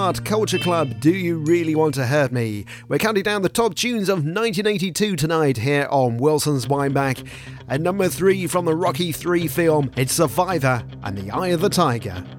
Heart Culture Club, Do You Really Want to Hurt Me? We're counting down the top tunes of 1982 tonight here on Wilson's Wind Back. At number 3 from the Rocky 3 film, it's Survivor and the Eye of the Tiger.